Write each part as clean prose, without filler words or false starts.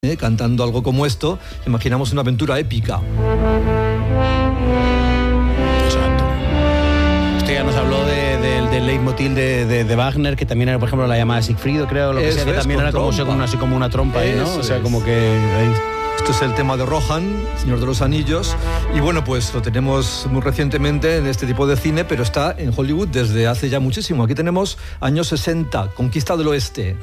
cantando algo como esto, imaginamos una aventura épica. Exacto. Usted ya nos habló del leitmotiv de Wagner, que también era, por ejemplo, la llamada Siegfried, creo, lo que sea, que también era como así como una trompa ahí, ¿no? O sea, como que ahí. Esto es el tema de Rohan, Señor de los Anillos, y bueno, pues lo tenemos muy recientemente en este tipo de cine, pero está en Hollywood desde hace ya muchísimo. Aquí tenemos años 60, Conquista del Oeste.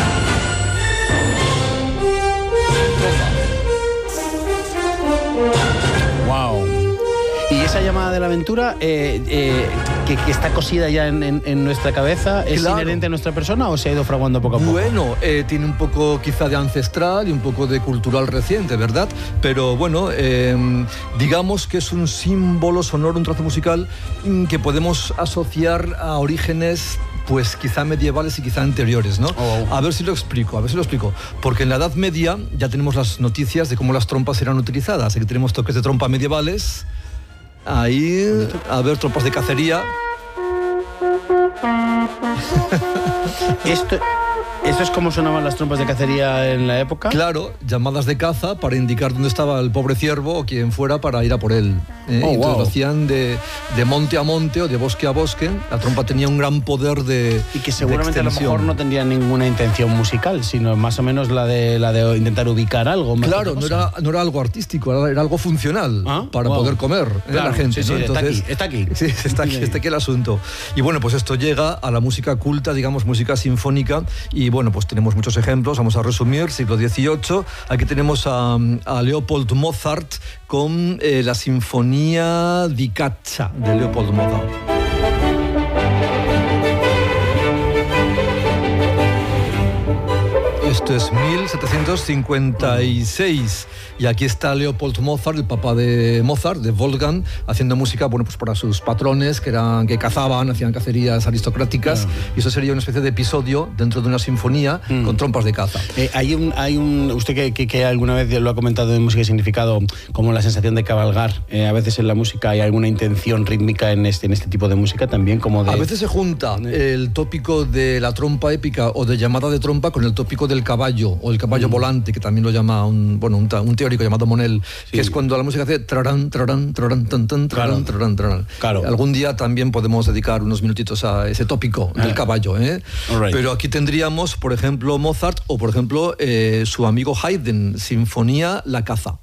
Wow. Y esa llamada de la aventura que está cosida ya en nuestra cabeza, ¿es inherente a nuestra persona o se ha ido fraguando poco a poco? Bueno, tiene un poco quizá de ancestral y un poco de cultural reciente, ¿verdad? Pero bueno, digamos que es un símbolo sonoro, un trazo musical que podemos asociar a orígenes pues quizá medievales y quizá anteriores, ¿no? A ver si lo explico. Porque en la Edad Media ya tenemos las noticias de cómo las trompas eran utilizadas. Aquí tenemos toques de trompa medievales. Ahí, a ver, trompas de cacería. ¿Esto es como sonaban las trompas de cacería en la época? Claro, llamadas de caza para indicar dónde estaba el pobre ciervo o quien fuera para ir a por él. Entonces lo hacían de monte a monte o de bosque a bosque. La trompa tenía un gran poder de y que seguramente a lo mejor no tendría ninguna intención musical, sino más o menos la de intentar ubicar algo. Claro, no era algo artístico, era algo funcional para poder comer la gente. Sí, ¿no? Entonces, está aquí. Sí, está aquí el asunto. Y bueno, pues esto llega a la música culta, digamos, música sinfónica. Y bueno, pues tenemos muchos ejemplos. Vamos a resumir, siglo XVIII. Aquí tenemos a Leopold Mozart con la Sinfonía di Caccia de Leopold Mozart. Esto es 1756 y aquí está Leopold Mozart, el papá de Mozart, de Wolfgang, haciendo música, bueno, pues para sus patrones que cazaban, hacían cacerías aristocráticas, y eso sería una especie de episodio dentro de una sinfonía con trompas de caza. Hay un usted que alguna vez lo ha comentado en música y significado, como la sensación de cabalgar, a veces en la música hay alguna intención rítmica en este tipo de música también, como de... A veces se junta el tópico de la trompa épica o de llamada de trompa con el tópico del caballo o el caballo volante, que también lo llama un teórico llamado Monel, que es cuando la música hace trarán, trarán, trarán, tan, tan, trarán, trarán, trarán. Claro. Algún día también podemos dedicar unos minutitos a ese tópico del caballo, ¿eh? Right. Pero aquí tendríamos, por ejemplo, Mozart o, por ejemplo, su amigo Haydn, Sinfonía La Caza.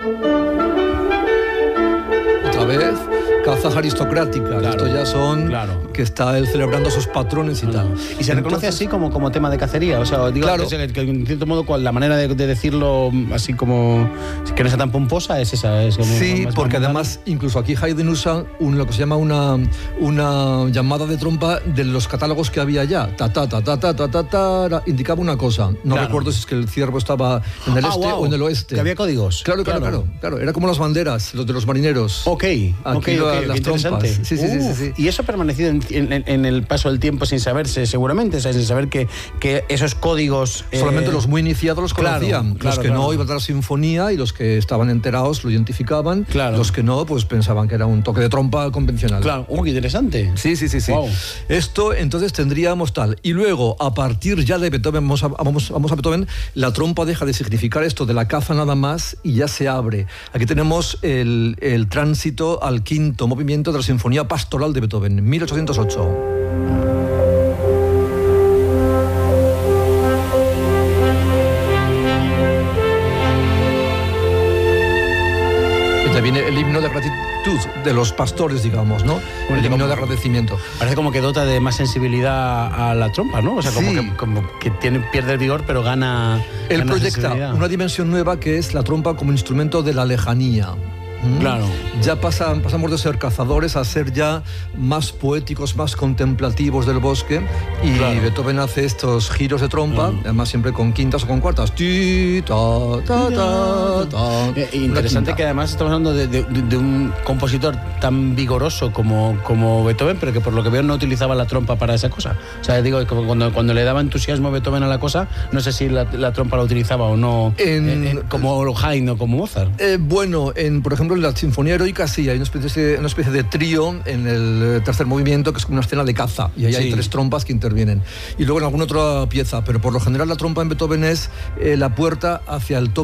Otra vez, cazas aristocráticas. Esto ya son que está él celebrando a sus patrones y tal. Y se reconoce así como tema de cacería. O sea, digo, que en cierto modo la manera de decirlo así como que no sea tan pomposa es esa. Es como sí, porque además incluso aquí Haydn usa lo que se llama una llamada de trompa de los catálogos que había ya. Ta ta ta ta ta ta ta ta, indicaba una cosa. No recuerdo si es que el ciervo estaba en el este o en el oeste. Que había códigos. Claro. Era como las banderas, los de los marineros. Las trompas. Sí. Y eso ha permanecido en el paso del tiempo sin saberse, seguramente, o sea, sin saber que esos códigos... Solamente los muy iniciados los conocían. Los que no iban a la sinfonía y los que estaban enterados lo identificaban. Los que no, pues pensaban que era un toque de trompa convencional. Claro, qué interesante. Sí. Wow. Esto, entonces, tendríamos tal. Y luego, a partir ya de Beethoven, vamos a Beethoven, la trompa deja de significar esto de la caza nada más y ya se abre. Aquí tenemos el tránsito al quinto movimiento de la Sinfonía Pastoral de Beethoven, 1808. Ya viene el himno de gratitud de los pastores, digamos, ¿no? El himno de agradecimiento. Parece como que dota de más sensibilidad a la trompa, ¿no? O sea, como que pierde el vigor, pero gana. Él proyecta una dimensión nueva que es la trompa como instrumento de la lejanía. Claro. Ya pasamos de ser cazadores a ser ya más poéticos, más contemplativos del bosque, y Beethoven hace estos giros de trompa, además siempre con quintas o con cuartas. Interesante que además estamos hablando de un compositor tan vigoroso como Beethoven, pero que por lo que veo no utilizaba la trompa para esa cosa. O sea, digo, cuando le daba entusiasmo Beethoven a la cosa, no sé si la trompa la utilizaba o no, como Haydn o como Mozart. Bueno, por ejemplo, ejemplo, en la Sinfonía Heroica sí, hay una especie de trío en el tercer movimiento, que es como una escena de caza, y ahí hay 3 trompas que intervienen. Y luego en alguna otra pieza, pero por lo general la trompa en Beethoven es la puerta hacia el tope